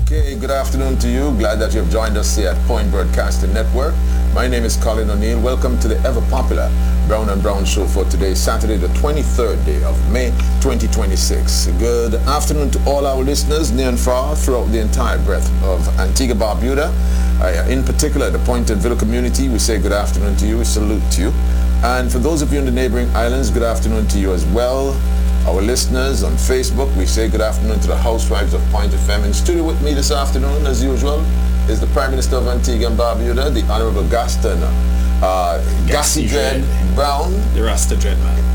Okay, good afternoon to you. Glad that you have joined us here at Point Broadcasting Network. My name is Colin O'Neill. Welcome to the ever popular Brown and Brown show for today, Saturday, the 23rd day of May 2026. Good afternoon to all our listeners near and far throughout the entire breadth of Antigua Barbuda. In particular, the Point and Villa community, we say good afternoon to you. We salute to you. And for those of you in the neighboring islands, good afternoon to you as well. Our listeners on Facebook, we say good afternoon to the housewives of Point FM. In studio with me this afternoon, as usual, is the Prime Minister of Antigua and Barbuda, the Honorable Gaston Gassy Dread Brown. The Rasta Dread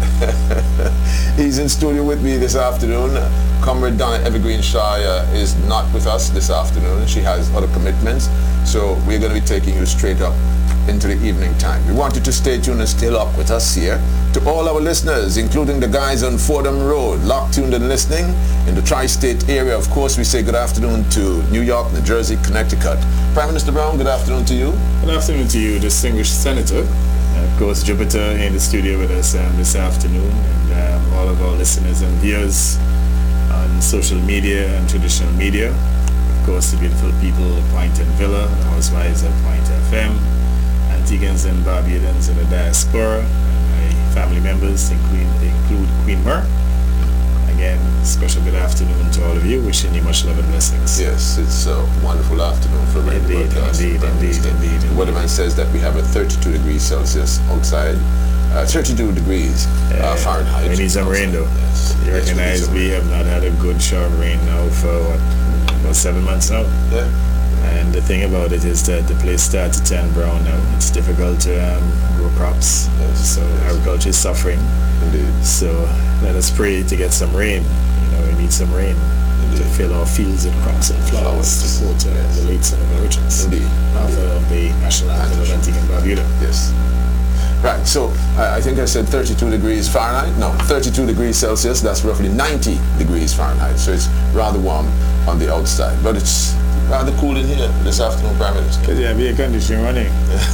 man. He's in studio with me this afternoon. Comrade Donna Evergreen Shire is not with us this afternoon. She has other commitments. So we're going to be taking you straight up into the evening time. We want you to stay tuned and still up with us here. To all our listeners, including the guys on Fordham Road, locked, tuned and listening in the tri-state area, of course, we say good afternoon to New York, New Jersey, Connecticut. Prime Minister Brown, good afternoon to you. Good afternoon to you, distinguished Senator. Of course, Jupiter in the studio with us this afternoon, and all of our listeners and viewers on social media and traditional media. Of course, the beautiful people of Point and Villa, the housewives of Point FM, Antiguans and Barbudans in the diaspora, and my family members include Queen Mer. Again, special good afternoon to all of you, wishing you much love and blessings. Yes, it's a wonderful afternoon for radio broadcast. Indeed. The weatherman says that we have a 32 degrees Celsius outside, 32 degrees Fahrenheit. We need some rain though. Yes. You recognize we have not had a good shower of rain now for about 7 months now. Yeah. And the thing about it is that the place starts to turn brown now. It's difficult to grow crops. Yes. So agriculture is suffering. Indeed. So let us pray to get some rain. We need some rain to fill our fields with crops and flowers to quote the late Senator Richards. Indeed. Author of the National Anthem of Antigua and Barbuda. Yes. Right, so I think I said 32 degrees Fahrenheit. No, 32 degrees Celsius. That's roughly 90 degrees Fahrenheit. So it's rather warm on the outside. But it's rather cool in here this afternoon, Prime Minister. Because you have air conditioning running.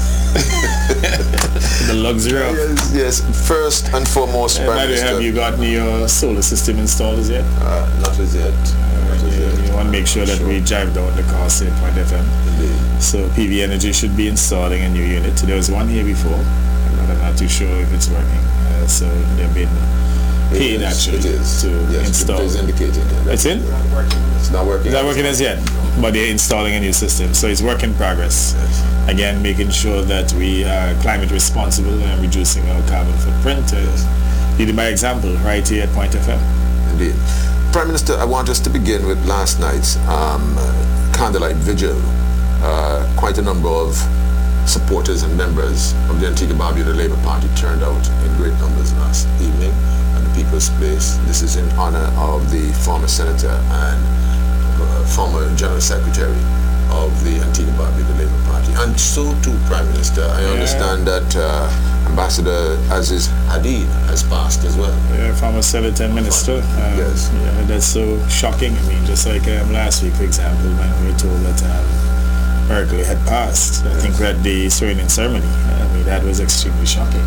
The luxury of... Yes. First and foremost, Prime Minister. Have you gotten your solar system installed as yet? Not as yet. You want to make sure that we drive down the cost at Point FM. Indeed. So PV Energy should be installing a new unit. There was one here before, but I'm not too sure if it's working. So they've been paid actually to install. It is indicated. It's in? It's not working. It's not working as yet, but they're installing a new system. So it's work in progress. Yes. Again, making sure that we are climate responsible and reducing our carbon footprint. Leading by example right here at Point FM. Indeed. Prime Minister, I want us to begin with last night's candlelight vigil. Quite a number of supporters and members of the Antigua Barbuda Labour Party turned out in great numbers last evening at the People's Place. This is in honor of the former Senator and former General Secretary of the Antigua Barbuda Labour Party. And so too, Prime Minister, I understand that Ambassador Aziz Hadid has passed as well. Yeah, former Senator and Minister. Yes. Yeah, that's so shocking. I mean, just like last week, for example, when we were told that Merkley had passed. I think we had the swearing-in ceremony. I mean, that was extremely shocking.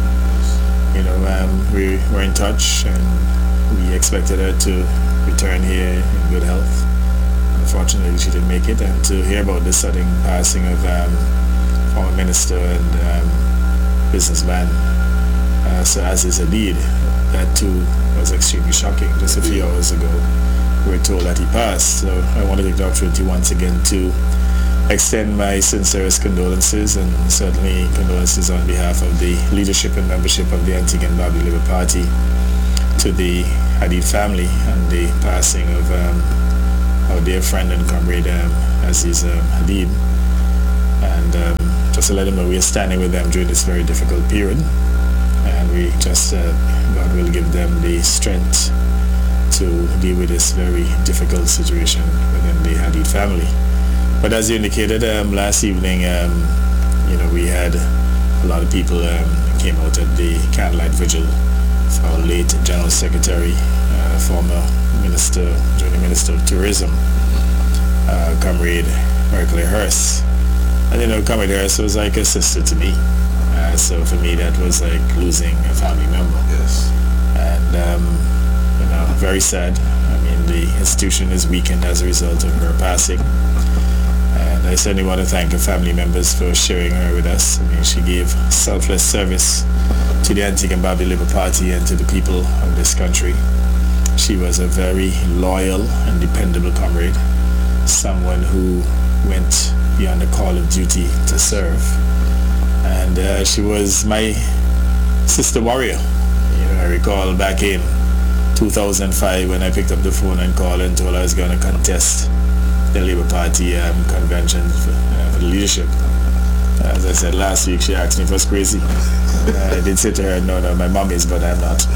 We were in touch and we expected her to return here in good health. Unfortunately, she didn't make it. And to hear about the sudden passing of former minister and businessman Sir Aziz Hadid, that too was extremely shocking. Just a few hours ago, we were told that he passed. So I want to take the opportunity once again to extend my sincerest condolences, and certainly condolences on behalf of the leadership and membership of the Antigua and Barbuda Labour Party to the Hadid family and the passing of our dear friend and comrade Aziz Hadid. And just to let them know, we are standing with them during this very difficult period, and we just, God will give them the strength to deal with this very difficult situation within the Hadid family. But as you indicated, last evening, we had a lot of people came out at the candlelight vigil for our late General Secretary, former Junior Minister of Tourism, Comrade Merkley Hearst. And Comrade Hearst was like a sister to me. So for me, that was like losing a family member. Yes. And very sad. I mean, and the institution is weakened as a result of her passing. And I certainly want to thank her family members for sharing her with us. I mean, she gave selfless service to the Antigua and Barbuda Labour Party and to the people of this country. She was a very loyal and dependable comrade, someone who went beyond the call of duty to serve. And she was my sister warrior. You know, I recall back in 2005 when I picked up the phone and called and told her I was going to contest the Labour Party convention for the leadership. As I said last week, she asked me if I was crazy. I did say to her, no, my mom is, but I'm not.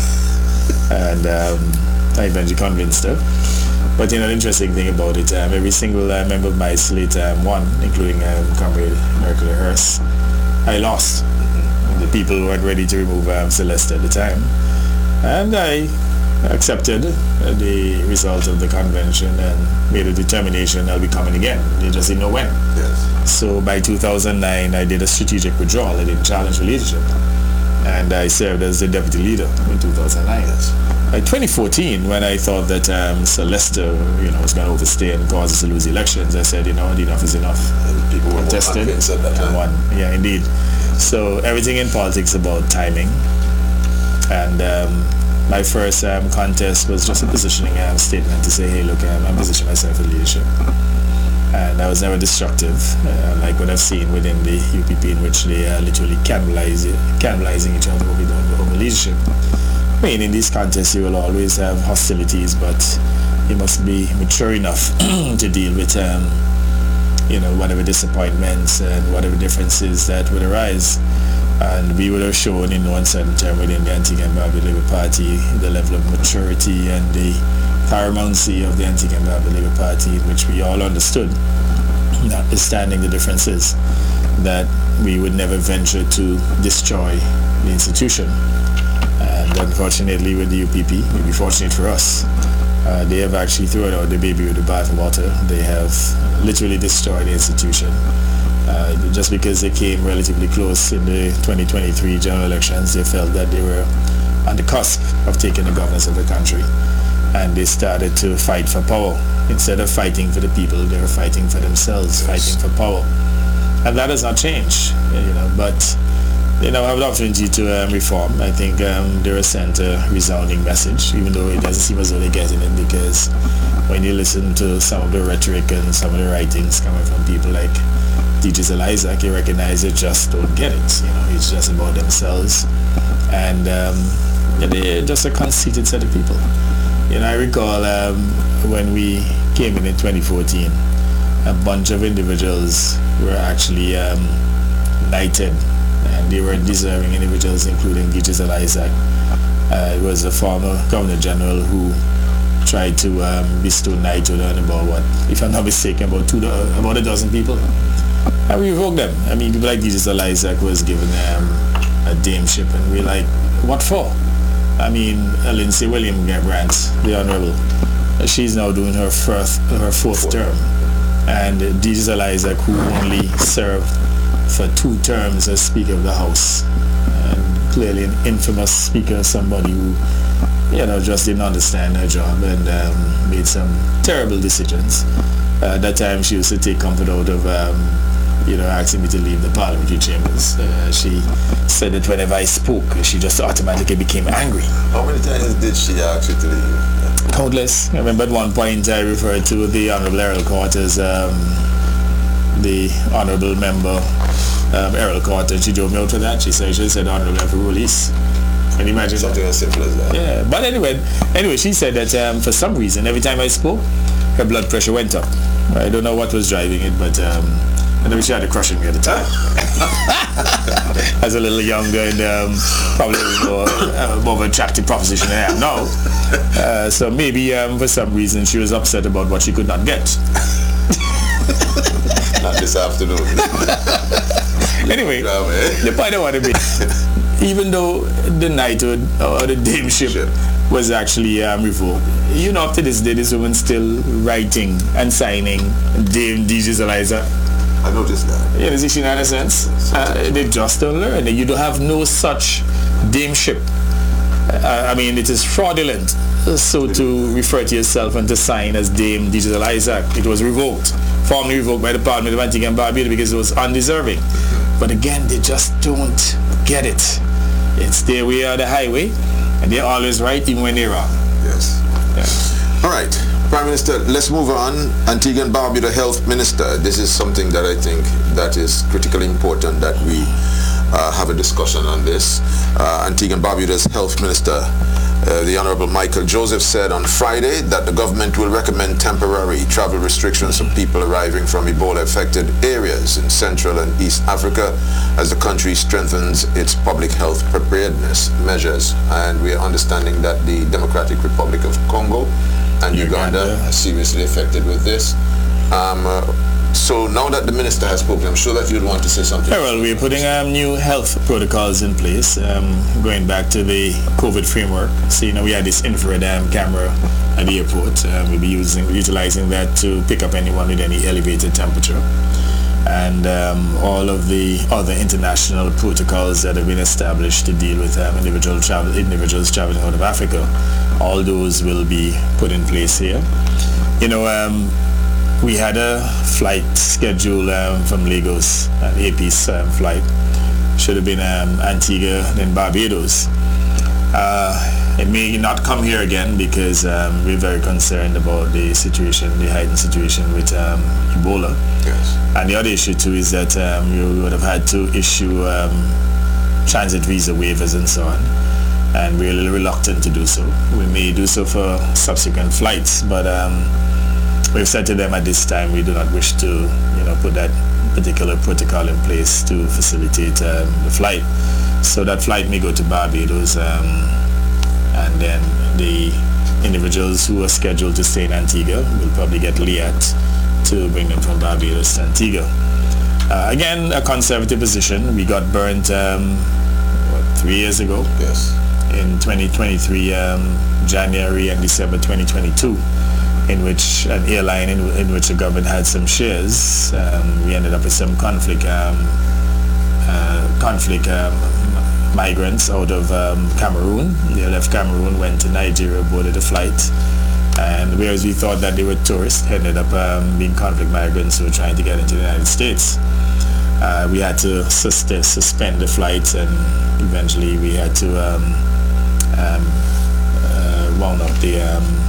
And I eventually convinced her. But you know, the interesting thing about it, every single member of my slate won, including Comrade Mercury Hearst. I lost. The people weren't ready to remove Celeste at the time. And I accepted the result of the convention and made a determination I'll be coming again. They just didn't know when. Yes. So by 2009, I did a strategic withdrawal. I didn't challenge for leadership. And I served as the deputy leader in 2009. Yes. By 2014, when I thought that Celeste, was going to overstay and cause us to lose elections, I said, enough is enough. And people were Contested more convinced at that time. and won. Yeah, indeed. So everything in politics is about timing. And my first contest was just a positioning statement to say, hey, look, I'm positioning myself for leadership. And I was never destructive, like what I've seen within the UPP, in which they are literally cannibalizing each other over leadership. I mean, in these contests, you will always have hostilities, but you must be mature enough to deal with, whatever disappointments and whatever differences that would arise. And we would have shown in no uncertain term within the Antigua and Barbuda Labour Party the level of maturity and the paramountcy of the Antigua and Barbuda Labour Party, in which we all understood, notwithstanding the differences, that we would never venture to destroy the institution. And unfortunately with the UPP, maybe fortunate for us, they have actually thrown out the baby with the bathwater. They have literally destroyed the institution. Just because they came relatively close in the 2023 general elections, they felt that they were on the cusp of taking the governance of the country. And they started to fight for power. Instead of fighting for the people, they were fighting for themselves, fighting for power. And that has not changed, but I have the opportunity to reform. I think they were sent a resounding message, even though it doesn't seem as though they're getting it, because when you listen to some of the rhetoric and some of the writings coming from people like DJ Zelizak, you recognize they just don't get it. It's just about themselves. And they're just a conceited set of people. I recall when we came in 2014, a bunch of individuals were actually knighted, and they were deserving individuals, including DJ Zelizak. It was a former Governor General who tried to bestow knighthood on about, if I'm not mistaken, about a dozen people. And we revoked them. I mean, people like DJ Zelizak was given a dameship, and we're like, what for? I mean, Lindsay William Grant, the Honorable, she's now doing her fourth term. And DJ Zelizak, who only served for 2 terms as Speaker of the House, and clearly an infamous speaker, somebody who, just didn't understand her job and made some terrible decisions. At that time, she used to take comfort out of asking me to leave the parliamentary chambers. She said that whenever I spoke, she just automatically became angry. How many times did she ask you to leave? Countless. I remember at one point I referred to the Honorable Errol Court as the Honorable Member Errol Court, and she drove me out for that. She said Honorable Member Release. Can you imagine something as simple as that? Yeah, but anyway, she said that for some reason, every time I spoke, her blood pressure went up. I don't know what was driving it, but I know she had a crush on me at the time. As a little younger and probably more of an attractive proposition than I am now. So maybe for some reason she was upset about what she could not get. Not this afternoon. Anyway, the point I want to be, even though the knighthood or the dameship was actually revoked, up to this day, this woman's still writing and signing Dame DJ Zelizak. I noticed that. Yeah, is she not in a sense? They just don't learn. You don't have no such dameship I mean, it is fraudulent so to refer to yourself and to sign as Dame Digital Isaac. It was revoked, formally revoked by the Parliament of Antigua and Barbuda because it was undeserving. But again, they just don't get it. It's their way or the highway, and they're always right even when they're wrong. Yes. Yeah. All right, Prime Minister, let's move on. Antigua and Barbuda Health Minister. This is something that I think that is critically important that we have a discussion on this. Antigua and Barbuda's Health Minister, the Honorable Michael Joseph, said on Friday that the government will recommend temporary travel restrictions for people arriving from Ebola-affected areas in Central and East Africa as the country strengthens its public health preparedness measures. And we are understanding that the Democratic Republic of Congo and Uganda are seriously affected with this. So now that the minister has spoken, I'm sure that you'd want to say something. Yeah, well, we're putting new health protocols in place, going back to the COVID framework. So, we had this infrared camera at the airport. We'll be utilizing that to pick up anyone with any elevated temperature. And all of the other international protocols that have been established to deal with individuals traveling out of Africa, all those will be put in place here. We had a flight scheduled from Lagos, an AP's flight. Should have been Antigua, then Barbados. It may not come here again because we're very concerned about the situation, the heightened situation with Ebola. Yes. And the other issue too is that we would have had to issue transit visa waivers and so on. And we're a little reluctant to do so. We may do so for subsequent flights, but we've said to them at this time we do not wish to, put that particular protocol in place to facilitate the flight. So that flight may go to Barbados, and then the individuals who are scheduled to stay in Antigua will probably get LIAT to bring them from Barbados to Antigua. Again, a conservative position. We got burnt 3 years ago. Yes. In 2023, January and December 2022. In which an airline in which the government had some shares, we ended up with some conflict migrants out of Cameroon. They left Cameroon, went to Nigeria, boarded a flight, and whereas we thought that they were tourists, ended up being conflict migrants who were trying to get into the United States. We had to suspend the flight, and eventually we had to wound up the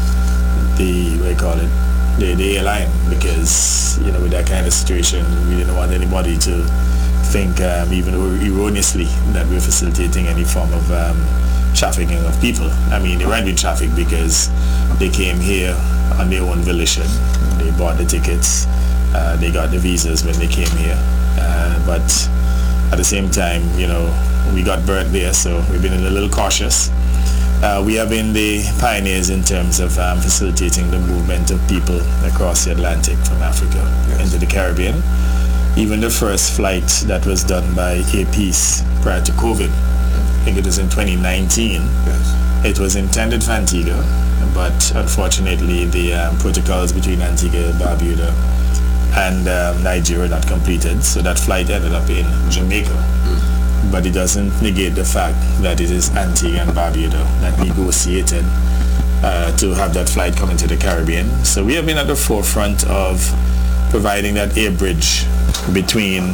airline, because with that kind of situation we didn't want anybody to think even erroneously that we're facilitating any form of trafficking of people. I mean, they weren't being trafficked because they came here on their own volition. They bought the tickets, they got the visas when they came here, but at the same time we got burnt there, so we've been a little cautious. We have been the pioneers in terms of facilitating the movement of people across the Atlantic from Africa into the Caribbean. Even the first flight that was done by APs prior to COVID, I think it was in 2019, it was intended for Antigua, but unfortunately the protocols between Antigua, Barbuda and Nigeria were not completed, so that flight ended up in Jamaica. But it doesn't negate the fact that it is Antigua and Barbuda that negotiated to have that flight come into the Caribbean. So we have been at the forefront of providing that air bridge between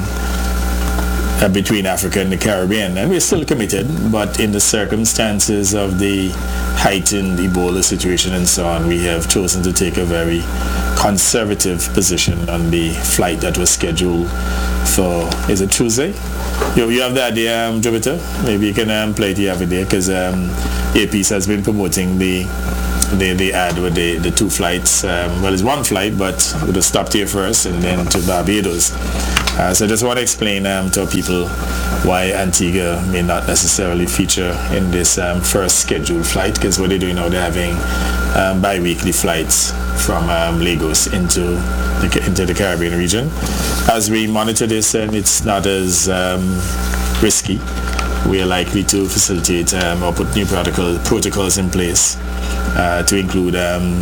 Africa and the Caribbean, and we're still committed, but in the circumstances of the heightened Ebola situation and so on, we have chosen to take a very conservative position on the flight that was scheduled for, is it Tuesday? You have the idea, Jupiter? Maybe you can play it every day, because APs has been promoting the ad with the two flights. Well, it's one flight, but it would have stopped here first and then to Barbados. So I just want to explain to people why Antigua may not necessarily feature in this first scheduled flight, because what they're doing now, they're having bi-weekly flights from Lagos into the Caribbean region. As we monitor this, it's not as risky. We are likely to facilitate or put new protocols in place to include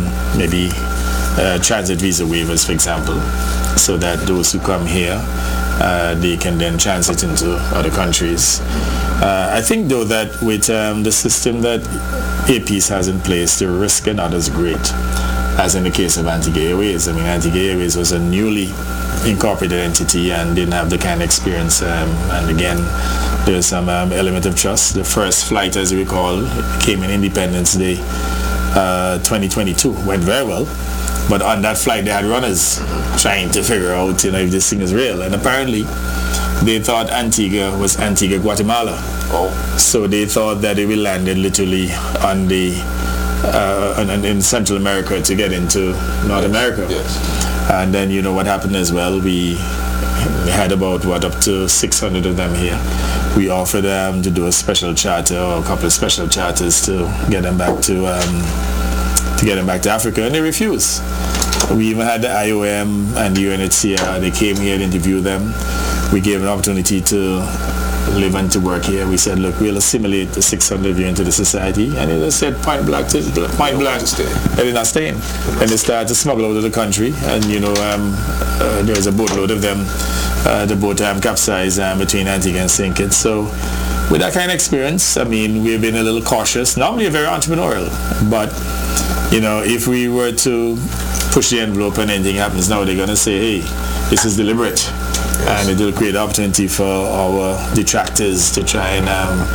maybe transit visa waivers, for example, so that those who come here they can then transit into other countries. I think though that with the system that APs has in place, the risk is not as great as in the case of Antigua Airways. I mean, Antigua Airways was a newly incorporated entity and didn't have the kind of experience, and again there's some element of trust. The first flight, as you recall, came in Independence Day 2022, went very well, but on that flight they had runners trying to figure out, if this thing is real, and apparently they thought Antigua was Antigua, Guatemala. So they thought that they will landed literally on the in Central America to get into North America. Yes. And then what happened as well, we had about up to 600 of them here. We offered them to do a special charter or a couple of special charters to get them back to Africa, and they refused. We even had the IOM and the UNHCR. They came here and interviewed them. We gave an opportunity to live and to work here. We said, look, we'll assimilate the 600 of you into the society, and they just said point blank, they did not stay in. And they started to smuggle out of the country, and there was a boatload of them. The boat capsized between Antigua and St. Kitts. So with that kind of experience, I mean, we've been a little cautious. Normally very entrepreneurial, but if we were to push the envelope and anything happens now, they're going to say, hey, this is deliberate. And it will create opportunity for our detractors to try and,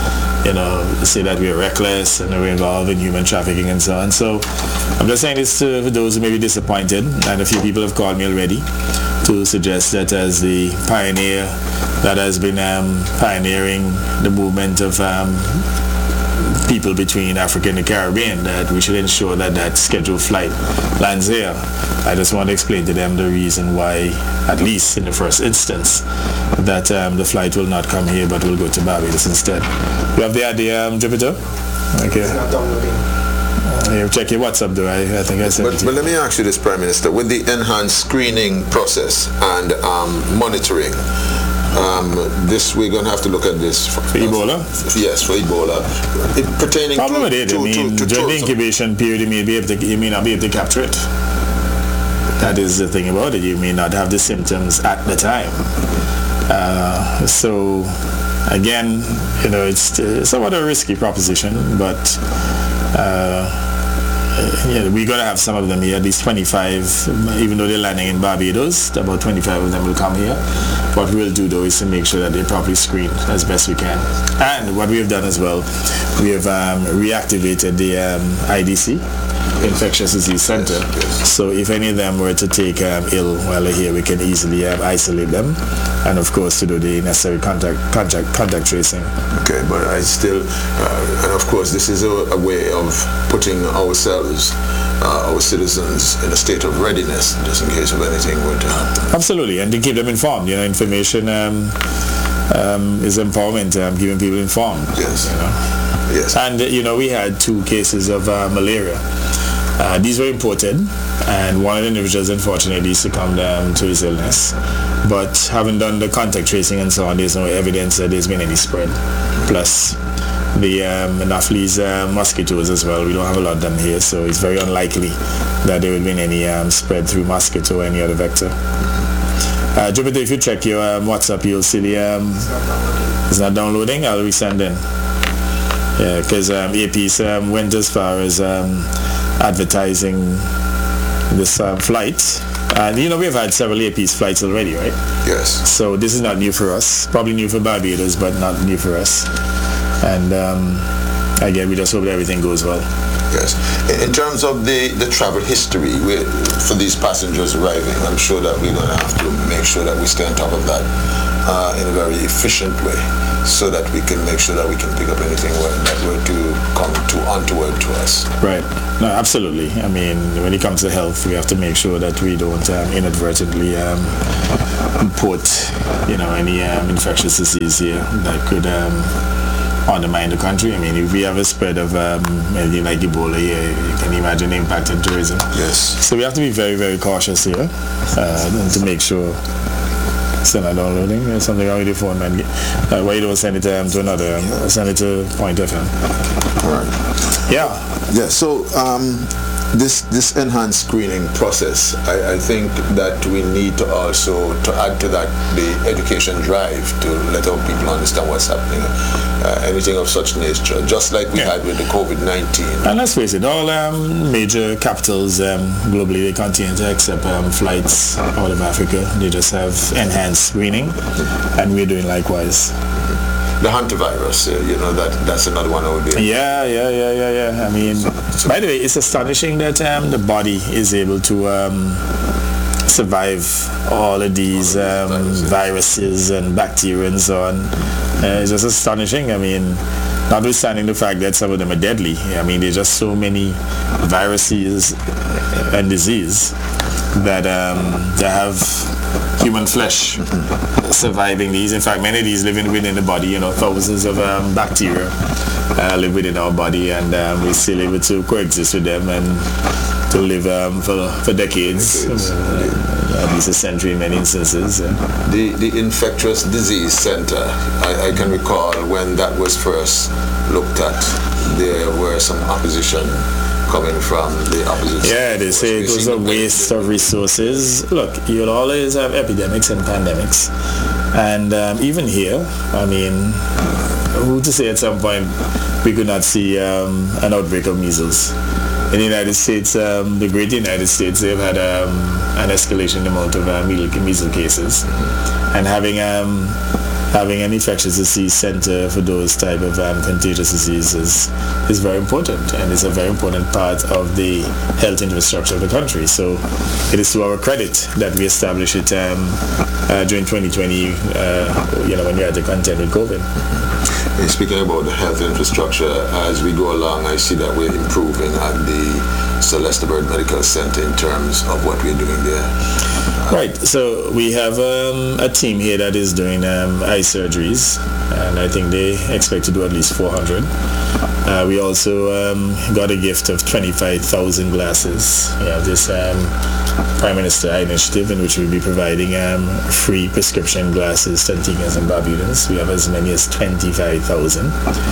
say that we're reckless and we're involved in human trafficking and so on. So I'm just saying this to those who may be disappointed, and a few people have called me already to suggest that as the pioneer that has been pioneering the movement of people between Africa and the Caribbean, that we should ensure that that scheduled flight lands here. I just want to explain to them the reason why, at least in the first instance, that the flight will not come here but will go to Barbados instead. You have the idea, Jupiter? Okay. It's not downloading. You check your WhatsApp though, I think I said But let me ask you this, Prime Minister, with the enhanced screening process and monitoring, this we're going to have to look at this for Ebola. Yes, for Ebola. Pertaining problem with it, to during the incubation period, you may not be able to capture it. That is the thing about it. You may not have the symptoms at the time. So again, it's somewhat a risky proposition, but we're going to have some of them here, at least 25, even though they're landing in Barbados, about 25 of them will come here. What we'll do though is to make sure that they're properly screened as best we can. And what we have done as well, we have reactivated the IDC, Infectious Disease Center. Yes. So if any of them were to take ill while they're here, we can easily isolate them, and of course to do the necessary contact tracing. Okay, but I still, and of course this is a way of putting ourselves, our citizens, in a state of readiness just in case of anything were to happen. Absolutely, and to keep them informed. Information is empowerment, keeping people informed. Yes. Yes. And we had 2 cases of malaria. These were imported, and one of the individuals unfortunately succumbed to his illness. But having done the contact tracing and so on, there's no evidence that there's been any spread. Plus the Anopheles mosquitoes as well, we don't have a lot of them here, so it's very unlikely that there will be any spread through mosquito or any other vector. Jupiter, if you check your WhatsApp, you'll see it's not downloading. I'll resend in. Yeah, because APs went as far as advertising this flight. And we've had several APs flights already, right? Yes. So this is not new for us. Probably new for Barbados, but not new for us. And again, we just hope that everything goes well. Yes. In terms of the travel history for these passengers arriving, I'm sure that we're going to have to make sure that we stay on top of that in a very efficient way, so that we can make sure that we can pick up anything that were to come untoward to us. Right. No, absolutely. I mean, when it comes to health, we have to make sure that we don't inadvertently import, any infectious disease here that could undermine the country. I mean, if we have a spread of anything like Ebola here, you can imagine the impact on tourism. Yes. So we have to be very, very cautious here and to make sure. Still not downloading. There's something wrong with your phone, man. Why you don't send it to another? Send it to Point FM. All right. Yeah. Yeah. So this enhanced screening process, I think that we need to also, to add to that, the education drive to let our people understand what's happening. Anything of such nature, just like we had with the COVID-19. And let's face it, all major capitals globally, they continue to accept flights out of Africa. They just have enhanced screening, and we're doing likewise. The hantavirus, that's another one out there. Yeah. I mean, by the way, it's astonishing that the body is able to survive all of these viruses and bacteria and so on. It's just astonishing. I mean, notwithstanding the fact that some of them are deadly. I mean, there's just so many viruses and disease that they have human flesh surviving these. In fact, many of these living within the body, thousands of bacteria live within our body, and we're still able to coexist with them and to live for decades, at least a century in many instances. The Infectious Disease Center, I can recall when that was first looked at, there were some opposition coming from the opposite side. Yeah, they say it was a waste of resources. Look, you'll always have epidemics and pandemics. And even here, I mean, who to say at some point we could not see an outbreak of measles? In the United States, the great United States, they've had an escalation in the amount of measles cases. And having an infectious disease center for those type of contagious diseases is very important, and it's a very important part of the health infrastructure of the country. So it is to our credit that we established it during 2020, when we had to contend with COVID. And speaking about the health infrastructure, as we go along, I see that we're improving at the Celeste Bird Medical Center in terms of what we're doing there. Right, so we have a team here that is doing eye surgeries, and I think they expect to do at least 400. We also got a gift of 25,000 glasses. We have this Prime Minister Eye Initiative in which we'll be providing free prescription glasses to Antiguans and Barbudans. We have as many as 25,000.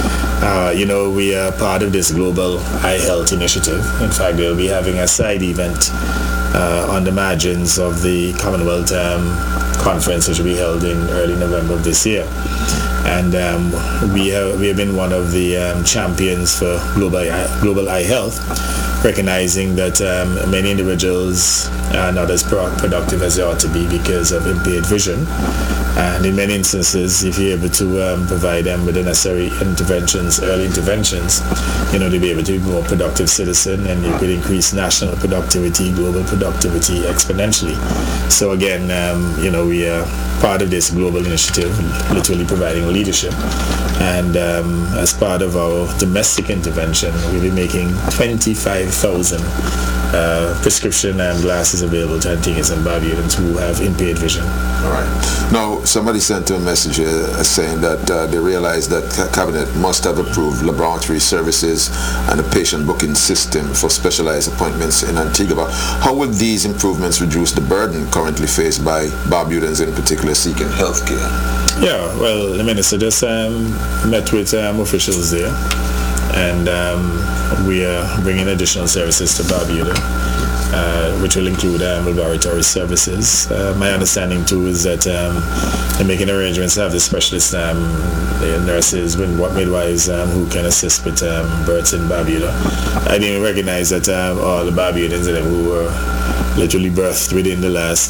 We are part of this global eye health initiative. In fact, they'll be having a side event on the margins of the Commonwealth conference, which will be held in early November of this year. And we have been one of the champions for global eye health, recognizing that many individuals are not as productive as they ought to be because of impaired vision. And in many instances, if you're able to provide them with the necessary interventions, early interventions, they'll be able to be a more productive citizen, and you could increase national productivity, global productivity exponentially. So again, we are part of this global initiative, literally providing leadership. And as part of our domestic intervention, we'll be making 25,000 prescription glasses available to Antiguans and Barbudans who have impaired vision. All right. Now, somebody sent a message saying that they realize that Cabinet must have approved laboratory services and a patient booking system for specialized appointments in Antigua. How would these improvements reduce the burden currently faced by Barbudans in particular seeking health care? Yeah, well, the Minister just met with officials there, and we are bringing additional services to Barbuda, which will include laboratory services. My understanding too is that they're making arrangements to have the specialists, the nurses, midwives who can assist with births in Barbuda. I didn't recognize that all the Barbudans who were literally birthed within the last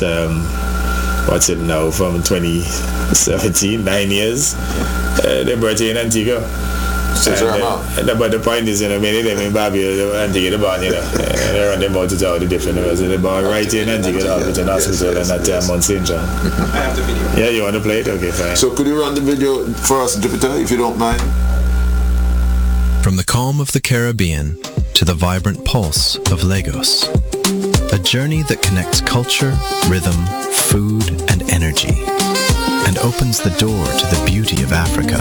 from 2017, 9 years, they're birthed in Antigua. But the point is, many of them in Barbuda, Antigua, they're born, they run them out to all the different universities. They're born right here in Antigua, the Alberton Hospital, and at Mount St. John. I have the video. Yeah, you want to play it? Okay, fine. So could you run the video for us, Jupiter, if you don't mind? From the calm of the Caribbean to the vibrant pulse of Lagos. A journey that connects culture, rhythm, food, and energy, and opens the door to the beauty of Africa.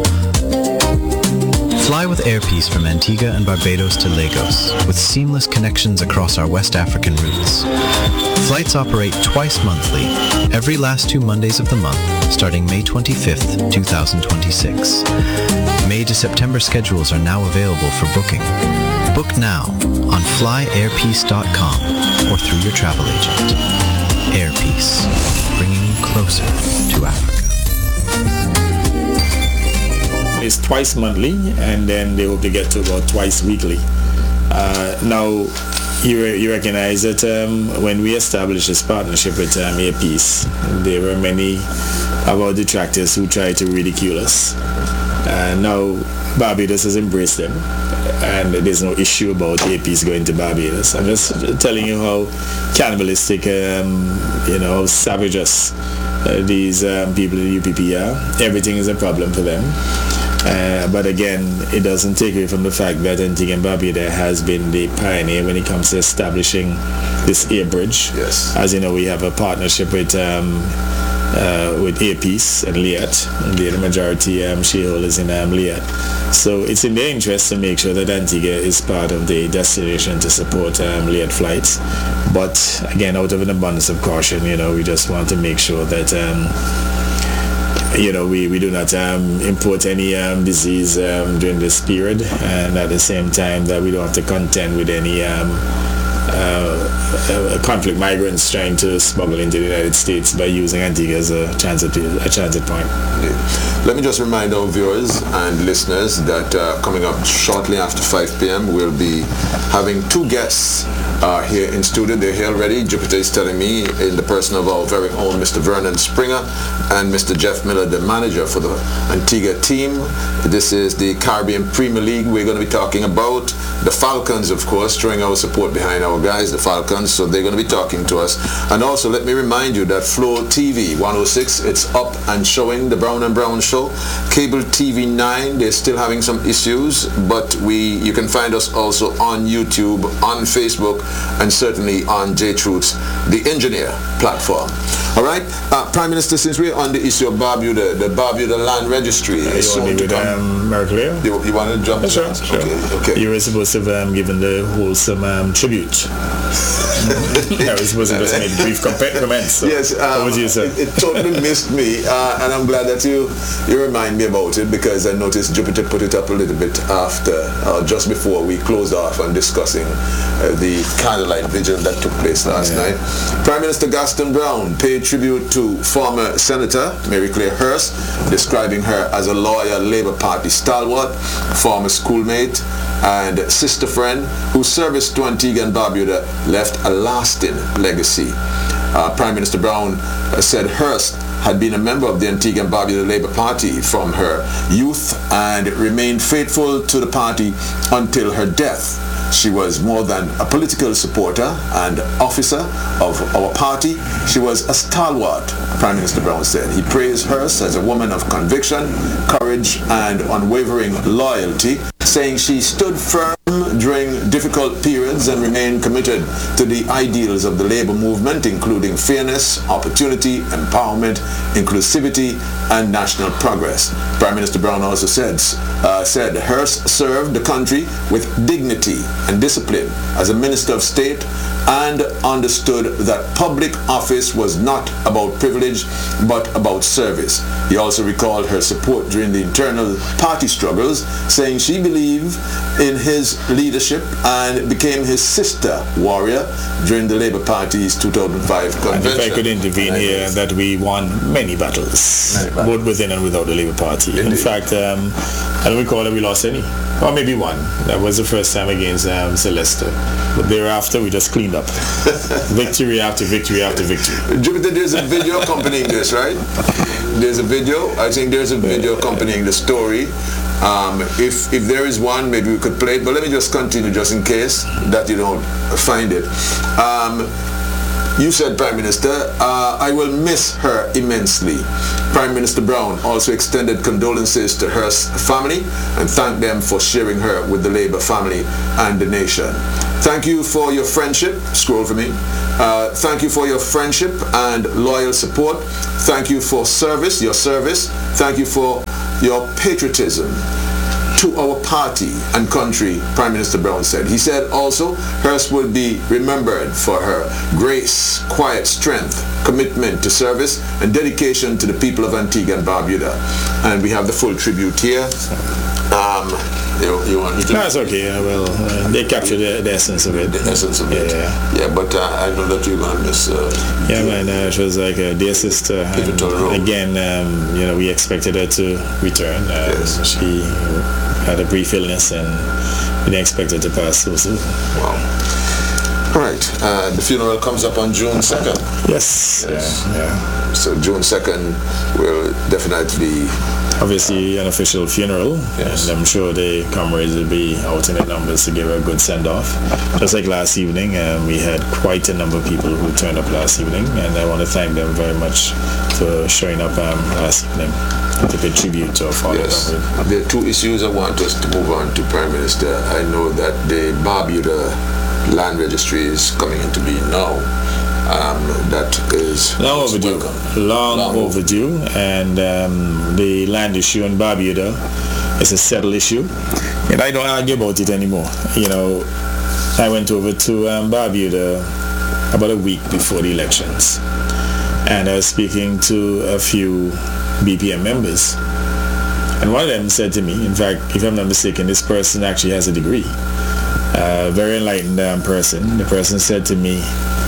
Fly with Airpeace from Antigua and Barbados to Lagos, with seamless connections across our West African routes. Flights operate twice monthly, every last 2 Mondays of the month, starting May 25th, 2026. May to September schedules are now available for booking. Book now on flyairpeace.com or through your travel agent. Airpeace, bringing you closer to Africa. It's twice monthly, and then they hope to get to about twice weekly. Now, you recognize that when we established this partnership with Airpeace, there were many of our detractors who tried to ridicule us. Now, Barbados has embraced them, and there's no issue about Airpeace going to Barbados. I'm just telling you how cannibalistic, how savageous these people in the UPP are. Everything is a problem for them. But again, it doesn't take away from the fact that Antigua and Barbuda has been the pioneer when it comes to establishing this air bridge. Yes. As you know, we have a partnership with Airpeace and Liat. They're the majority shareholders in Liat. So it's in their interest to make sure that Antigua is part of the destination to support Liat flights. But again, out of an abundance of caution, we just want to make sure that we do not import any disease during this period, and at the same time that we don't have to contend with any conflict migrants trying to smuggle into the United States by using Antigua as a transit point. Let me just remind our viewers and listeners that coming up shortly after 5 p.m. we'll be having two guests here in studio. They're here already. Jupiter is telling me, in the person of our very own Mr. Vernon Springer and Mr. Jeff Miller, the manager for the Antigua team. This is the Caribbean Premier League. We're going to be talking about the Falcons, of course, showing our support behind our guys, the Falcons. So they're going to be talking to us. And also, let me remind you that Flow TV 106, it's up and showing, the Brown and Brown show. Cable TV 9, they're still having some issues, but you can find us also on YouTube, on Facebook, and certainly on J-Truth's The Engineer platform. All right, Prime Minister, since we're on the issue of Barbuda, the Barbuda Land Registry is soon to come. Marie-Claire? You want to jump? Sure. Okay. You were supposed to have given the wholesome tribute. I was supposed to just make brief comments. So yes, what would you say? It totally missed me, and I'm glad that you remind me about it, because I noticed Jupiter put it up a little bit after, just before we closed off on discussing the candlelight vigil that took place last night. Prime Minister Gaston Brown paid tribute to former Senator Marie-Claire Hurst, describing her as a loyal Labour Party stalwart, former schoolmate, and sister friend whose service to Antigua and Barbuda left a lasting legacy. Prime Minister Brown said Hurst had been a member of the Antigua and Barbuda Labour Party from her youth and remained faithful to the party until her death. She was more than a political supporter and officer of our party. She was a stalwart, Prime Minister Brown said. He praised Hurst as a woman of conviction, courage, and unwavering loyalty, saying she stood firm during difficult periods and remained committed to the ideals of the labor movement, including fairness, opportunity, empowerment, inclusivity, and national progress. Prime Minister Brown also said Hurst served the country with dignity and discipline as a Minister of State and understood that public office was not about privilege but about service. He also recalled her support during the internal party struggles, saying she believed in his leadership and became his sister warrior during the Labour Party's 2005 convention. And if I could intervene here, that we won many battles, both within and without the Labour Party. Indeed. In fact, I don't recall that we lost any, or maybe one. That was the first time against Celeste. But thereafter, we just cleaned up. Victory after victory after victory. Jupiter, there's a video accompanying this, right? There's a video. I think there's a video accompanying the story. If there is one, maybe we could play it. But let me just continue, just in case that you don't find it. You said, Prime Minister, I will miss her immensely. Prime Minister Brown also extended condolences to her family and thanked them for sharing her with the Labour family and the nation. Thank you for your friendship. Scroll for me. Thank you for your friendship and loyal support. Thank you for your service. Thank you for your patriotism to our party and country, Prime Minister Brown said. He said also, Hurst will be remembered for her grace, quiet strength, commitment to service, and dedication to the people of Antigua and Barbuda. And we have the full tribute here. You want me to? No, it's okay. Well, they captured the essence of it. The essence of it. Yeah, but I know that you're going to miss... yeah, man, it was like a dear sister. And again, we expected her to return. Yes. She had a brief illness and we didn't expect her to pass so soon. Wow. All right. The funeral comes up on June 2nd. Yes. Yeah. So June 2nd will definitely be... Obviously an official funeral. Yes. And I'm sure the comrades will be out in their numbers to give her a good send-off. Just like last evening, we had quite a number of people who turned up last evening, and I want to thank them very much for showing up last evening to pay tribute to our father. Yes. There are two issues I want us to move on to, Prime Minister. I know that the Barbuda land registry is coming into being now. That is long overdue. Long overdue, and the land issue in Barbuda is a settled issue, and I don't argue about it anymore. I went over to Barbuda about a week before the elections, and I was speaking to a few BPM members, and one of them said to me, in fact, if I'm not mistaken, this person actually has a degree, a very enlightened person. The person said to me,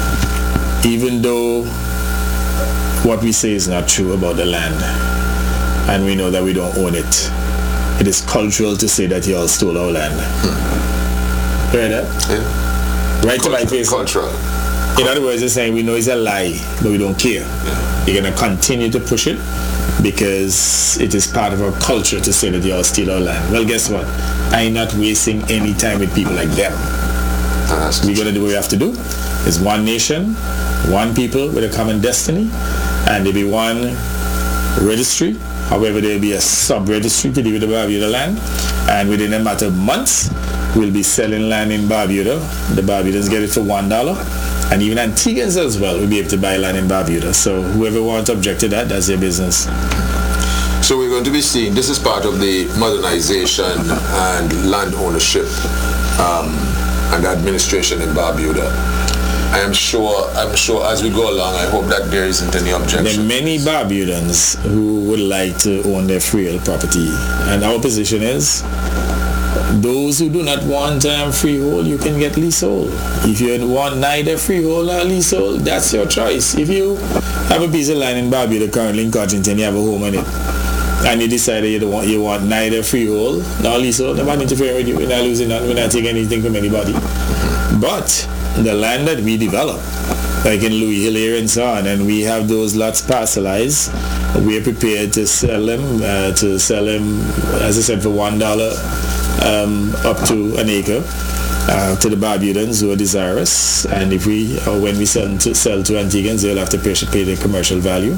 even though what we say is not true about the land, and we know that we don't own it, it is cultural to say that you all stole our land. Heard that? Yeah. Right to my face. Cultural. In other words, they're saying we know it's a lie, but we don't care. Yeah. You're going to continue to push it because it is part of our culture to say that you all steal our land. Well, guess what? I'm not wasting any time with people like them. We're going to do what we have to do. It's one nation, one people with a common destiny, and there'll be one registry. However, there'll be a sub-registry to deal with the Barbuda land, and within a matter of months, we'll be selling land in Barbuda. The Barbudans get it for $1, and even Antiguans as well will be able to buy land in Barbuda. So whoever wants to object to that, that's their business. So we're going to be seeing, this is part of the modernization and land ownership and administration in Barbuda. I'm sure as we go along, I hope that there isn't any objection. There are many Barbudans who would like to own their freehold property, and our position is those who do not want freehold, you can get leasehold. If you want neither freehold nor leasehold, that's your choice. If you have a piece of land in Barbuda currently in Codrington, you have a home on it, and you decide that you want neither freehold nor leasehold, nobody interfering with you. We're not losing nothing, we're not taking anything from anybody. But the land that we develop, like in Louis Hill here and so on, and we have those lots parcelized, we're prepared to sell them, as I said, for $1 up to an acre to the Barbudans who are desirous. And if when we sell to Antiguans, they'll have to pay the commercial value.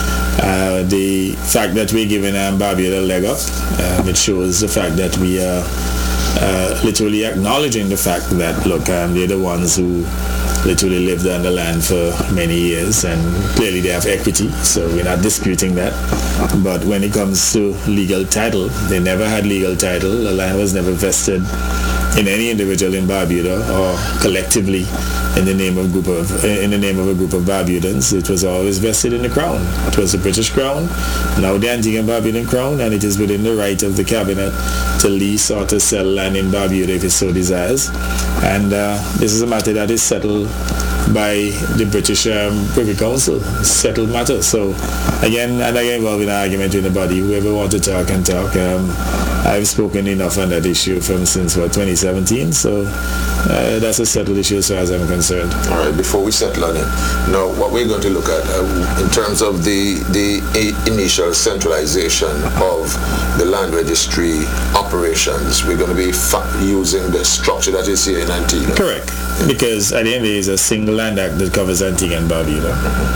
The fact that we're giving Barbuda a leg up, it shows the fact that we are literally acknowledging the fact that, look, they're the ones who literally lived on the land for many years, and clearly they have equity, so we're not disputing that. But when it comes to legal title, they never had legal title. The land was never vested in any individual in Barbuda or collectively in the name of a group of Barbudans. It was always vested in the Crown. It was the British Crown, now the Antiguan Barbudan Crown, and it is within the right of the Cabinet to lease or to sell land in Barbuda if it so desires. And this is a matter that is settled by the British Privy Council. Settled matter. So again, and I get involved in an argument with anybody. Whoever wants to talk can talk. I've spoken enough on that issue since 2017, so that's a settled issue as far as I'm concerned. All right, before we settle on it, now what we're going to look at in terms of the initial centralization of the land registry operations, we're going to be using the structure that is here in Antigua. Correct, because at the end of the day, it's a single land act that covers Antigua and Barbuda.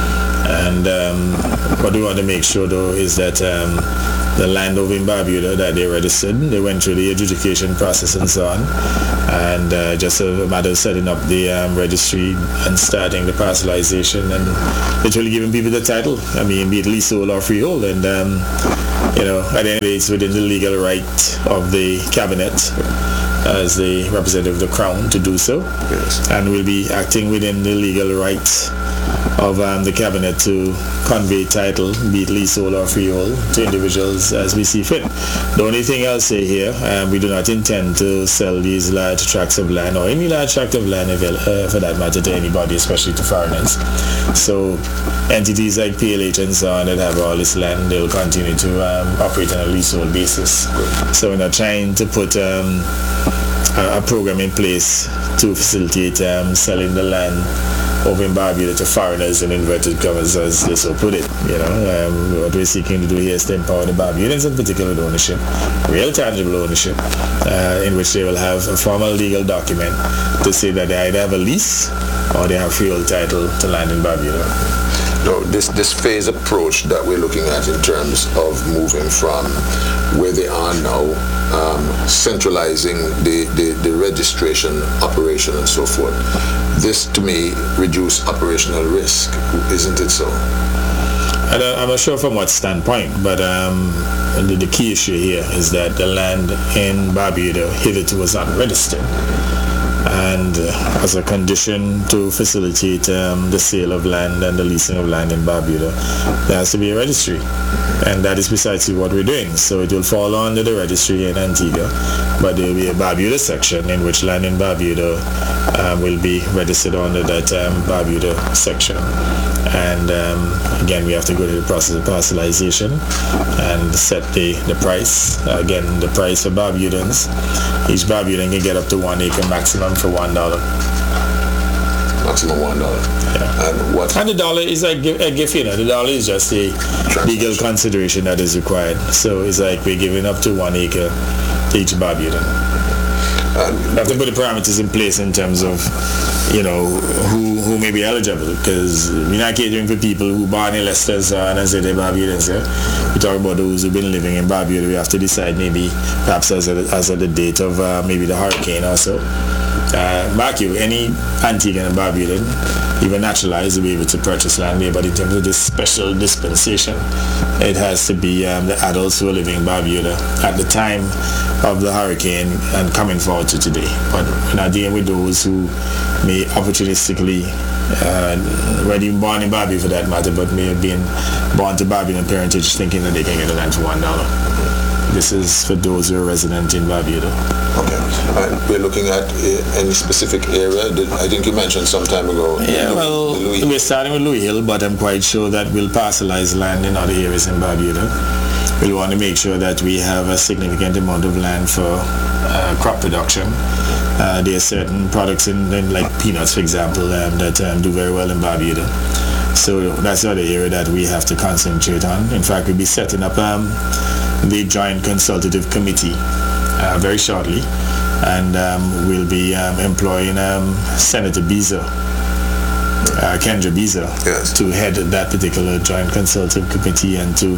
And what we want to make sure, though, is that the land over in Barbuda that they registered, they went through the adjudication process and so on, and just a matter of setting up the registry and starting the parcelization and literally giving people the title. I mean, be it leasehold or freehold, and at the end of the day, it's within the legal right of the Cabinet as the representative of the Crown to do so. Yes. And we'll be acting within the legal rights of the cabinet to convey title, be it leasehold or freehold, to individuals as we see fit. The only thing I'll say here, we do not intend to sell these large tracts of land or any large tract of land for that matter to anybody, especially to foreigners. So entities like PLH and so on that have all this land, they'll continue to operate on a leasehold basis. So we're not trying to put a program in place to facilitate selling the land over in Barbuda to foreigners in inverted commas, as they so put it. What we're seeking to do here is to empower the Barbudans in particular with ownership, real tangible ownership, in which they will have a formal legal document to say that they either have a lease or they have freehold title to land in Barbuda. No, this phase approach that we're looking at in terms of moving from where they are now, centralizing the registration operation and so forth, this to me reduce operational risk, isn't it so? I'm not sure from what standpoint, but the key issue here is that the land in Barbuda hitherto was not registered. And as a condition to facilitate the sale of land and the leasing of land in Barbuda, there has to be a registry. And that is precisely what we're doing. So it will fall under the registry in Antigua, but there will be a Barbuda section in which land in Barbuda will be registered under that Barbuda section. And again, we have to go through the process of parcelization and set the price. Again, the price for Barbudans, each Barbudan can get up to 1 acre maximum for $1. Maximum $1. Yeah. And what? And the dollar is like a gift, the dollar is just a legal consideration that is required. So it's like we're giving up to 1 acre to each Barbudan. We have to put the parameters in place in terms of, who may be eligible, because we're not catering for people who born in Leicester and say they're Barbudans. We talk about those who've been living in Barbuda. We have to decide maybe perhaps as of the date of maybe the hurricane or so. Mark you, any Antiguan and Barbudan, even naturalized, will be able to purchase land there, but in terms of this special dispensation, it has to be the adults who are living in Barbuda at the time of the hurricane and coming forward to today. But we're not dealing with those who may opportunistically, whether you're born in Barbuda for that matter, but may have been born to Barbudan parentage thinking that they can get the land for $1. This is for those who are resident in Barbuda. Okay. We're looking at any specific area. I think you mentioned some time ago. Yeah, we're starting with Louis Hill, but I'm quite sure that we'll parcelize land in other areas in Barbuda. We'll want to make sure that we have a significant amount of land for crop production. There are certain products in like peanuts, for example, that do very well in Barbuda. So that's the other area that we have to concentrate on. In fact, we'll be setting up the Joint Consultative Committee very shortly, and we'll be employing Senator Biza, Kendra Biza, yes, to head that particular Joint Consultative Committee and to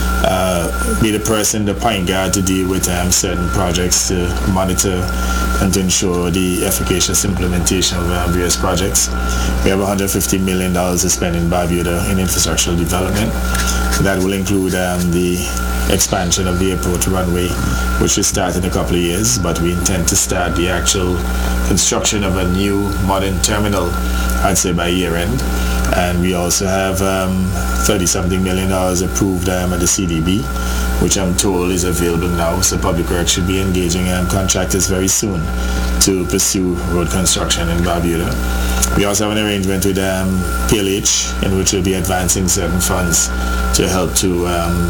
be the person, the point guard, to deal with certain projects, to monitor and to ensure the efficacious implementation of various projects. We have $150 million to spend in Barbuda in infrastructural development. That will include the expansion of the airport runway, which will start in a couple of years, but we intend to start the actual construction of a new modern terminal, I'd say by year end. And we also have $30-something million approved at the CDB, which I'm told is available now. So Public Works should be engaging contractors very soon to pursue road construction in Barbuda. We also have an arrangement with PLH, in which we'll be advancing certain funds to help to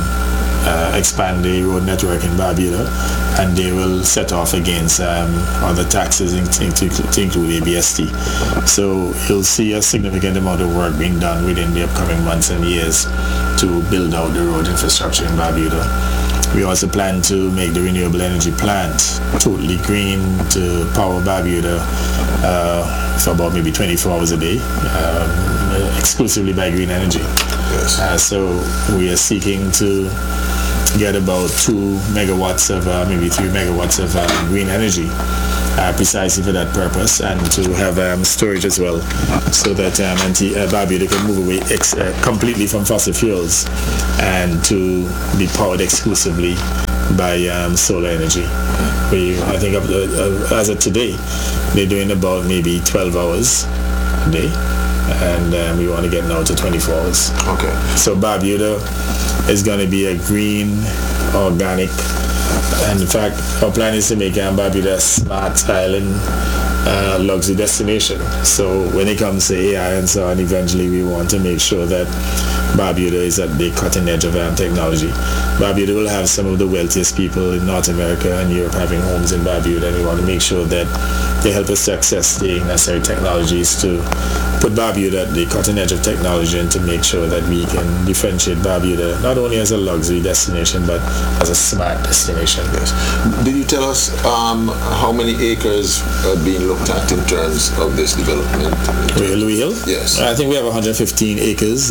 expand the road network in Barbuda, and they will set off against other taxes to include ABST. So you'll see a significant amount of work being done within the upcoming months and years to build out the road infrastructure in Barbuda. We also plan to make the renewable energy plant totally green to power Barbuda for about maybe 24 hours a day, exclusively by green energy. Yes. So we are seeking to get about 2 megawatts of, maybe 3 megawatts of green energy precisely for that purpose, and to have storage as well, so that Barbuda can move away completely from fossil fuels and to be powered exclusively by solar energy. I think as of today, they're doing about maybe 12 hours a day, and we want to get now to 24 hours. Okay. So Barbuda is going to be a green, organic, and in fact, our plan is to make Barbuda a smart island luxury destination. So when it comes to AI and so on, eventually we want to make sure that Barbuda is at the cutting edge of technology. Barbuda will have some of the wealthiest people in North America and Europe having homes in Barbuda, and we want to make sure that they help us to access the necessary technologies to put Barbuda at the cutting edge of technology and to make sure that we can differentiate Barbuda not only as a luxury destination but as a smart destination. Yes. Did you tell us how many acres are being looked at in terms of this development? Louis Hill? Yes. I think we have 115 acres.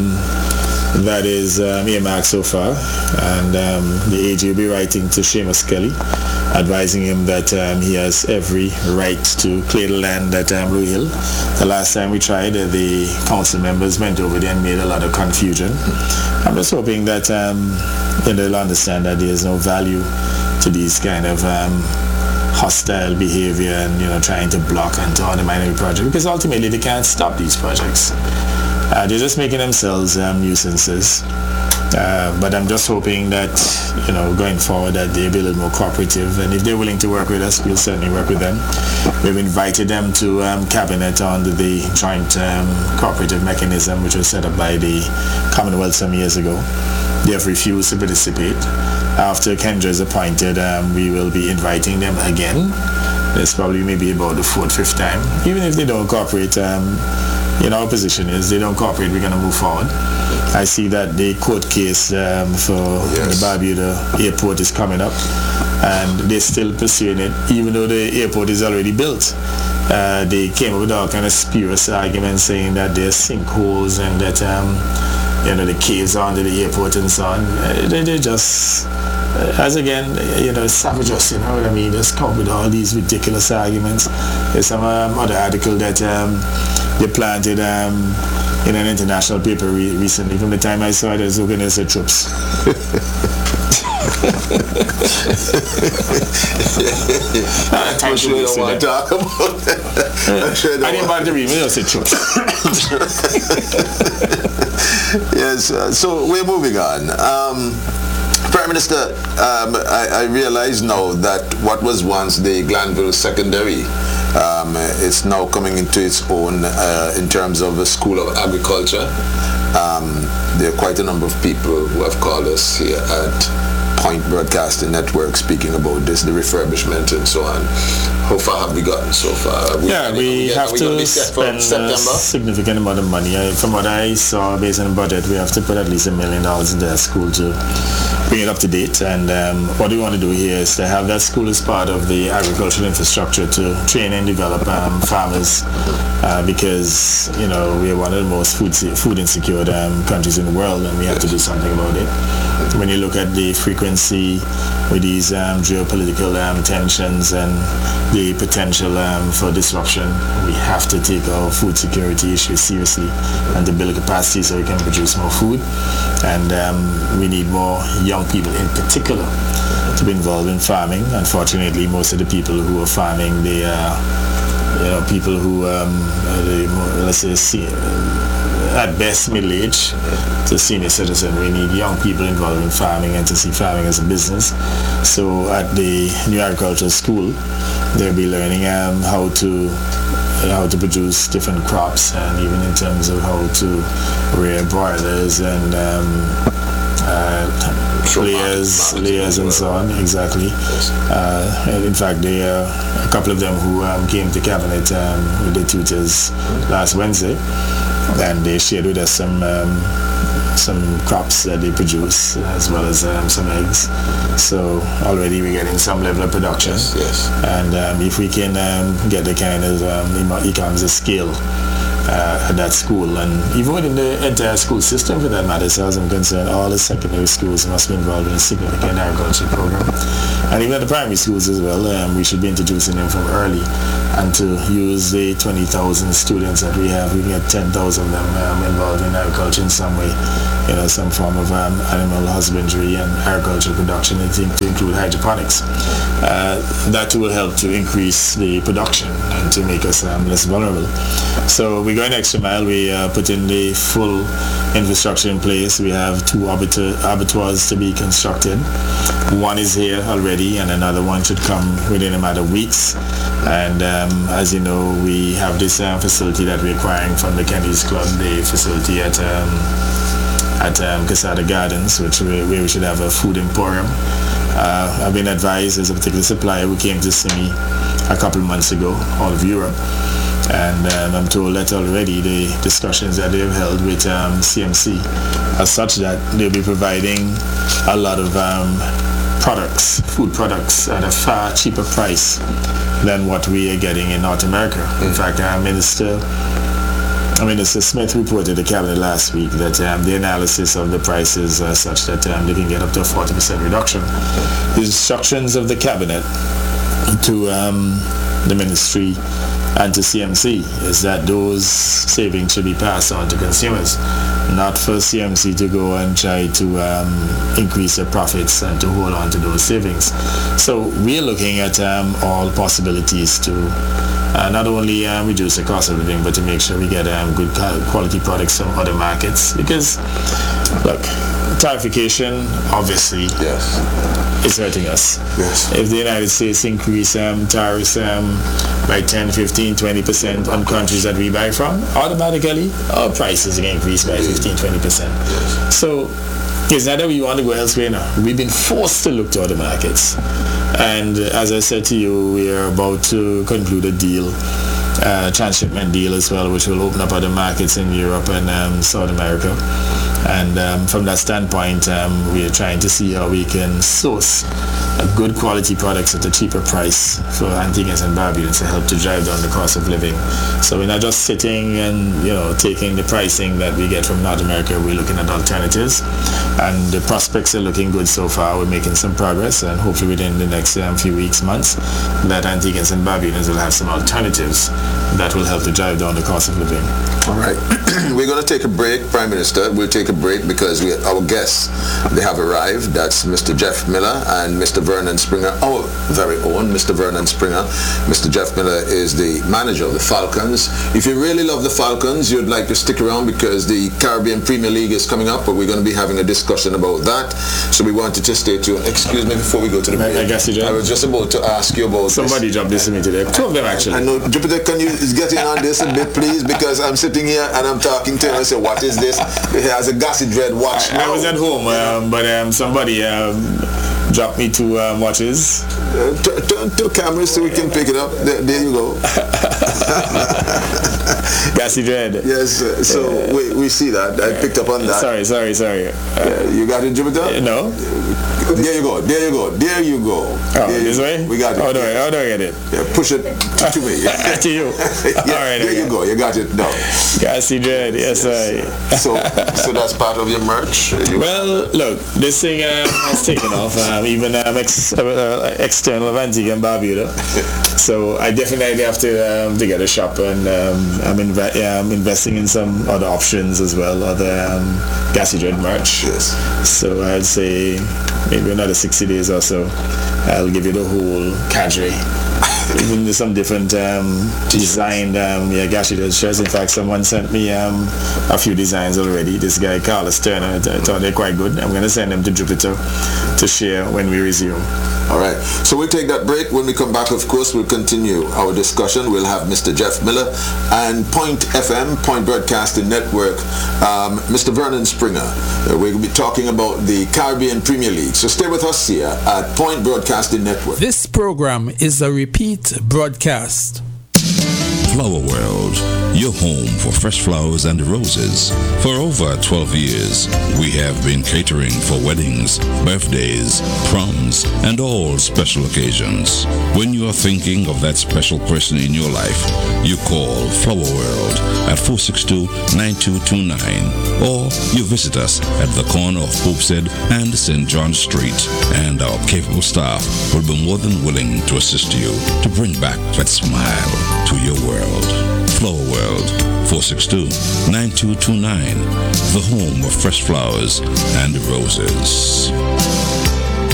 That is earmarked so far, and the AG will be writing to Seamus Kelly, advising him that he has every right to clear the land at Louis Hill. The last time we tried, the council members went over there and made a lot of confusion. I'm just hoping that they'll understand that there is no value to these kind of hostile behavior and trying to block and to undermine every project, because ultimately they can't stop these projects. They're just making themselves nuisances. But I'm just hoping that, going forward that they'll be a little more cooperative, and if they're willing to work with us, we'll certainly work with them. We've invited them to Cabinet under the joint cooperative mechanism which was set up by the Commonwealth some years ago. They have refused to participate. After Kendra is appointed, we will be inviting them again. It's probably maybe about the 4th, 5th time. Even if they don't cooperate, our position is they don't cooperate, we're going to move forward. I see that the court case for the Barbuda airport is coming up, and they're still pursuing it, even though the airport is already built. They came up with all kind of spurious arguments saying that there's sinkholes and that the caves are under the airport and so on. They just, as again, savages, what I mean, just come with all these ridiculous arguments. There's some other article that they planted in an international paper recently. From the time I saw it, I was looking at the troops. I'm sure you don't want to talk about that. I didn't want to read, I said troops. Yes, so we're moving on. Prime Minister, I realize now that what was once the Glanville Secondary is now coming into its own in terms of the School of Agriculture. There are quite a number of people who have called us here at Point Broadcasting Network speaking about this, the refurbishment and so on. How far have we gotten so far? We have to spend a significant amount of money. From what I saw, based on the budget, we have to put at least $1 million into that school to bring it up to date. And what we want to do here is to have that school as part of the agricultural infrastructure to train and develop farmers, because we are one of the most food insecure countries in the world, and we have to do something about it. When you look at the frequency with these geopolitical tensions and the potential for disruption, we have to take our food security issues seriously and to build capacity so we can produce more food. And we need more young people in particular to be involved in farming. Unfortunately, most of the people who are farming, they are people who, let's say, at best middle age to senior citizen. We need young people involved in farming and to see farming as a business. So at the new agricultural school, they'll be learning how to produce different crops, and even in terms of how to rear broilers and layers and so on. Exactly. In fact, a couple of them who came to Cabinet with their tutors last Wednesday, and they shared with us some crops that they produce, as well as some eggs. So already we're getting some level of production. Yes. And if we can get the kind of economies of scale at that school, and even within the entire school system for that matter, as far as I'm concerned, all the secondary schools must be involved in a significant agriculture program. And even at the primary schools as well, we should be introducing them from early, and to use the 20,000 students that we have, we can get 10,000 of them involved in agriculture in some way, some form of animal husbandry and agricultural production, to include hydroponics. That will help to increase the production and to make us less vulnerable. So we're we're going extra mile. We put in the full infrastructure in place. We have 2 abattoirs to be constructed. One is here already, and another one should come within a matter of weeks. And as you know, we have this facility that we're acquiring from the Kennedy's Club, the facility at Casada Gardens, where we should have a food emporium. I've been advised there's a particular supplier who came to see me a couple of months ago, all of Europe, and I'm told that already the discussions that they've held with CMC are such that they'll be providing a lot of products, food products, at a far cheaper price than what we are getting in North America. In fact, Minister Smith reported to the cabinet last week that the analysis of the prices are such that they can get up to a 40% reduction. The instructions of the cabinet to the ministry and to CMC is that those savings should be passed on to consumers, not for CMC to go and try to increase their profits and to hold on to those savings. So we're looking at all possibilities to not only reduce the cost of living, but to make sure we get good quality products from other markets. Because, look, tarification obviously is hurting us. Yes. If the United States increase tariffs by 10, 15, 20% on countries that we buy from, automatically our prices will increase by 15, 20%. So it's not that we want to go elsewhere now. We've been forced to look to other markets. And as I said to you, we are about to conclude a deal, transshipment deal as well, which will open up other markets in Europe and South America. And from that standpoint, we are trying to see how we can source good quality products at a cheaper price for Antiguans and Barbudans to help to drive down the cost of living. So we're not just sitting and taking the pricing that we get from North America. We're looking at alternatives, and the prospects are looking good so far. We're making some progress, and hopefully within the next few weeks, months, that Antiguans and Barbudans will have some alternatives that will help to drive down the cost of living. All right. We're going to take a break, Prime Minister. We'll take a break because our guests, they have arrived. That's Mr. Jeff Miller and Mr. Vernon Springer, our very own Mr. Vernon Springer. Mr. Jeff Miller is the manager of the Falcons. If you really love the Falcons, you'd like to stick around because the Caribbean Premier League is coming up, but we're going to be having a discussion about that. So we wanted to stay tuned. Excuse me before we go to the break. I guess you I was just about to ask you about somebody dropped this to me today. 2 of them actually. I know. Jupiter, can you get in on this a bit, please? Because I'm sitting here and I'm talking to him and I say, what is this? He has a Gassy Dread watch. I was at home, but somebody dropped me 2 watches. Turn 2 cameras so we can pick it up. There you go. Gassy Dread. Yes, so we see that. I picked up on that. Sorry. You got it, Jupiter? No. There you go. Oh, this way? We got it. How do I get it? Yeah, push it to me. To you. Yeah, all right. There you go. You got it now. Gassy Dread. Yes. So that's part of your merch? Well, look, this thing has taken off. Even external of Antigua and Barbuda. So I definitely have to get a shop, and I'm investing in some other options as well, other Gassy Dread merch. Yes. So I'd say maybe another 60 days or so, I'll give you the whole cadre. Even some different designed Gassy Dread shirts. In fact, someone sent me a few designs already. This guy Carlos Turner, I thought they're quite good. I'm going to send them to Jupiter to share when we resume. All right. So we'll take that break. When we come back, of course, we'll continue our discussion. We'll have Mr. Jeff Miller and Point FM, Point Broadcasting Network, Mr. Vernon Springer. We'll be talking about the Caribbean Premier League. So stay with us here at Point Broadcasting Network. This program is a repeat broadcast. Flower World, your home for fresh flowers and roses. For over 12 years, we have been catering for weddings, birthdays, proms, and all special occasions. When you are thinking of that special person in your life, you call Flower World at 462-9229, or you visit us at the corner of Hopeshead and St. John Street, and our capable staff will be more than willing to assist you to bring back that smile to your world. Flower World, 462-9229, the home of fresh flowers and roses.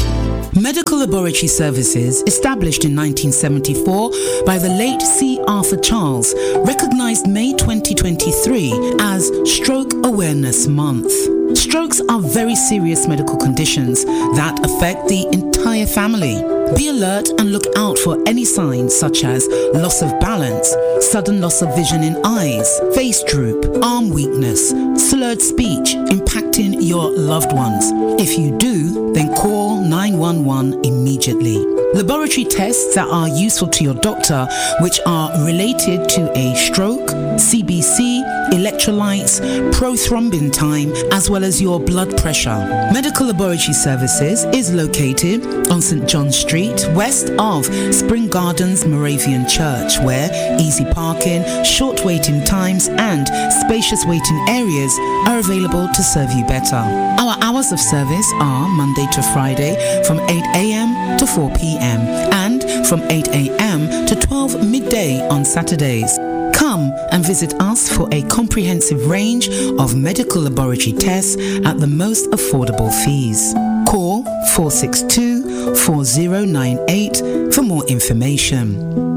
Medical Laboratory Services, established in 1974 by the late C. Arthur Charles, recognized May 2023 as Stroke Awareness Month. Strokes are very serious medical conditions that affect the entire family. Be alert and look out for any signs such as loss of balance, sudden loss of vision in eyes, face droop, arm weakness, slurred speech, impacting your loved ones. If you do, then call 911 immediately. Laboratory tests that are useful to your doctor, which are related to a stroke, CBC, electrolytes, prothrombin time, as well as your blood pressure. Medical Laboratory Services is located on St. John Street, west of Spring Gardens Moravian Church, where easy parking, short waiting times, and spacious waiting areas are available to serve you better. Our hours of service are Monday to Friday from 8 a.m. to 4 p.m. and from 8 a.m. to 12 midday on Saturdays. Come and visit us for a comprehensive range of medical laboratory tests at the most affordable fees. Call 462-4098 for more information.